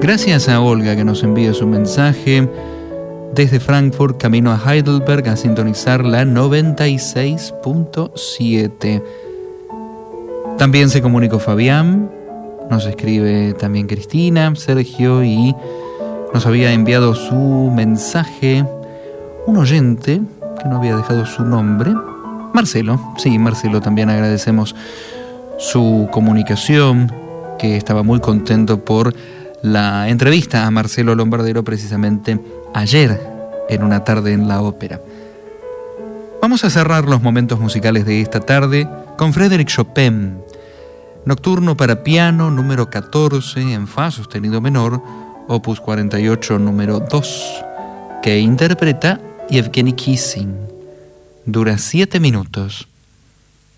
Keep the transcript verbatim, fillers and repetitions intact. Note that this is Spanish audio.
Gracias a Olga que nos envía su mensaje desde Frankfurt, camino a Heidelberg, a sintonizar la noventa y seis punto siete. También se comunicó Fabián, nos escribe también Cristina, Sergio, y nos había enviado su mensaje un oyente que no había dejado su nombre, Marcelo. Sí, Marcelo, también agradecemos su comunicación, que estaba muy contento por la entrevista a Marcelo Lombardero precisamente ayer en una tarde en la ópera. Vamos a cerrar los momentos musicales de esta tarde con Frédéric Chopin, Nocturno para piano número catorce en fa sostenido menor, opus cuarenta y ocho número dos, que interpreta Yevgeny Kissin. Dura siete minutos.